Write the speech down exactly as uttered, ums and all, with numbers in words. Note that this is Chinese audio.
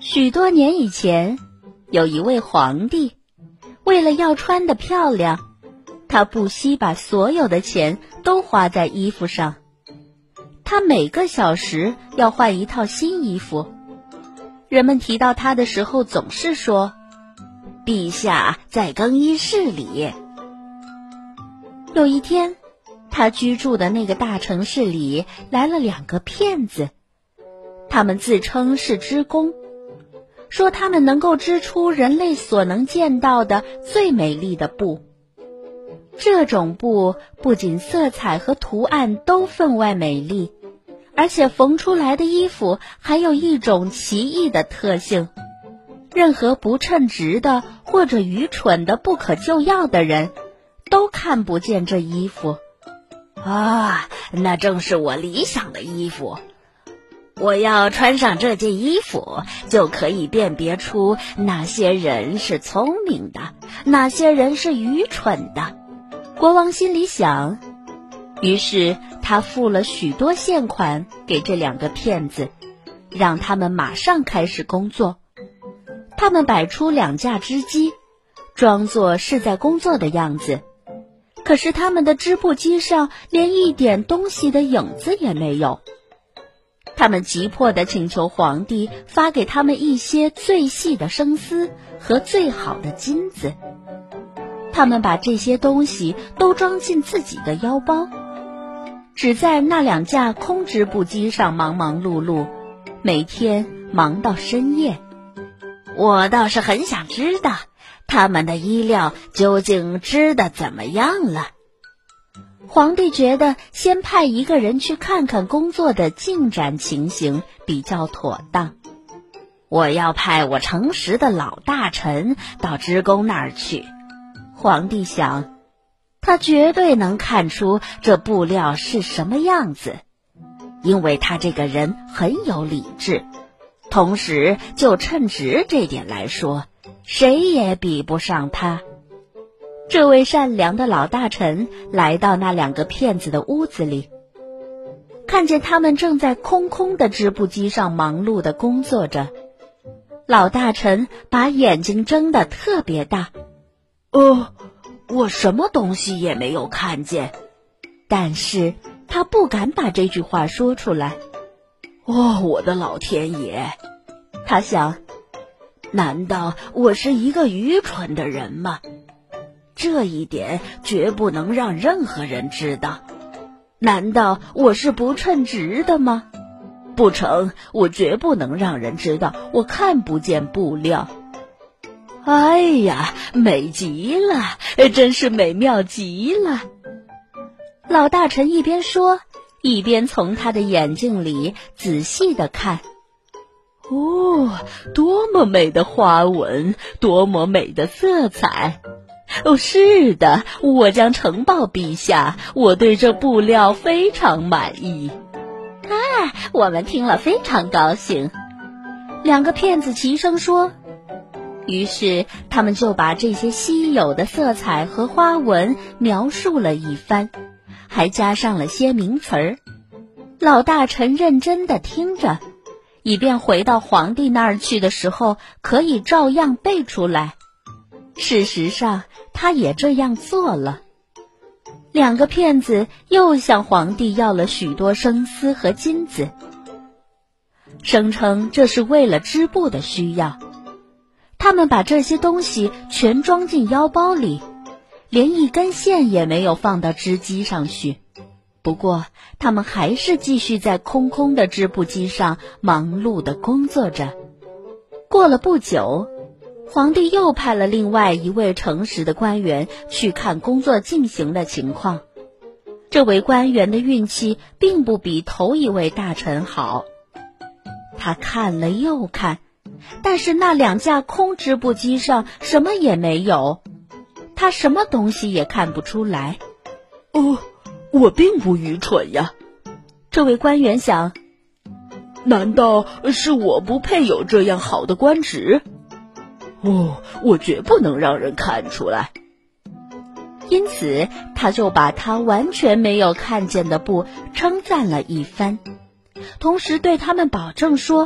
许多年以前，有一位皇帝，为了要穿得漂亮，他不惜把所有的钱都花在衣服上。他每个小时要换一套新衣服。人们提到他的时候总是说，陛下在更衣室里。有一天，他居住的那个大城市里来了两个骗子，他们自称是织工，说他们能够织出人类所能见到的最美丽的布。这种布不仅色彩和图案都分外美丽，而且缝出来的衣服还有一种奇异的特性，任何不称职的或者愚蠢的不可救药的人都看不见这衣服。 啊，那正是我理想的衣服。我要穿上这件衣服，就可以辨别出哪些人是聪明的，哪些人是愚蠢的。 国王心里想，于是他付了许多现款给这两个骗子，让他们马上开始工作。他们摆出两架织机，装作是在工作的样子，可是他们的织布机上连一点东西的影子也没有。他们急迫地请求皇帝发给他们一些最细的生丝和最好的金子。他们把这些东西都装进自己的腰包，只在那两架空织布机上忙忙碌碌，每天忙到深夜。 我倒是很想知道，他们的衣料究竟织得怎么样了。 皇帝觉得先派一个人去看看工作的进展情形比较妥当。 我要派我诚实的老大臣到织工那儿去。 皇帝想，他绝对能看出这布料是什么样子， 因为他这个人很有理智，同时就称职这点来说，谁也比不上他。 这位善良的老大臣来到那两个骗子的屋子里，看见他们正在空空的织布机上忙碌地工作着。老大臣把眼睛睁得特别大。 哦，我什么东西也没有看见。 但是他不敢把这句话说出来。 哦，我的老天爷！ 他想， 难道我是一个愚蠢的人吗？这一点绝不能让任何人知道。难道我是不称职的吗？不成，我绝不能让人知道我看不见布料。哎呀，美极了，真是美妙极了。 老大臣一边说，一边从他的眼睛里仔细地看。 哦，多么美的花纹，多么美的色彩！哦，是的，我将呈报陛下，我对这布料非常满意。 啊，我们听了非常高兴。两个骗子齐声说。于是他们就把这些稀有的色彩和花纹描述了一番，还加上了些名词儿。老大臣认真地听着，以便回到皇帝那儿去的时候可以照样背出来。事实上，他也这样做了。两个骗子又向皇帝要了许多生丝和金子，声称这是为了织布的需要。他们把这些东西全装进腰包里，连一根线也没有放到织机上去。不过，他们还是继续在空空的织布机上忙碌地工作着。过了不久，皇帝又派了另外一位诚实的官员去看工作进行的情况。这位官员的运气并不比头一位大臣好。他看了又看，但是那两架空织布机上什么也没有，他什么东西也看不出来。 哦，我并不愚蠢呀， 这位官员想。 难道是我不配有这样好的官职？哦，我绝不能让人看出来。 因此，他就把他完全没有看见的布称赞了一番，同时对他们保证说，